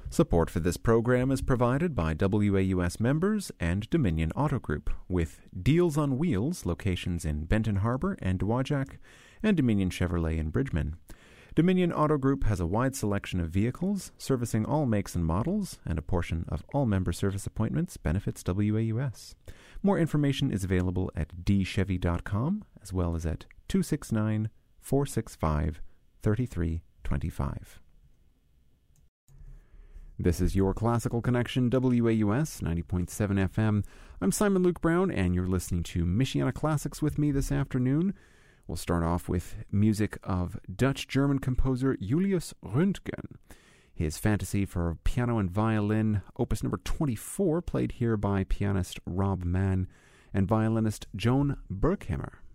Support for this program is provided by WAUS members and Dominion Auto Group, with Deals on Wheels, locations in Benton Harbor and Dowagiac, and Dominion Chevrolet in Bridgman. Dominion Auto Group has a wide selection of vehicles, servicing all makes and models, and a portion of all member service appointments benefits WAUS. More information is available at dchevy.com, as well as at 269-465-3325. This is your Classical Connection, WAUS 90.7 FM. I'm Simon Luke Brown, and you're listening to Michiana Classics with me this afternoon. We'll start off with music of Dutch-German composer Julius Röntgen. His Fantasy for Piano and Violin, opus number 24, played here by pianist Rob Mann and violinist Joan Berkhammer.